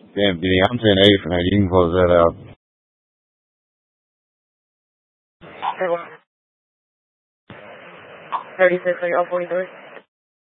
Damn, Benny, I'm saying 8 for now. You can close that out. 36, are you all 43?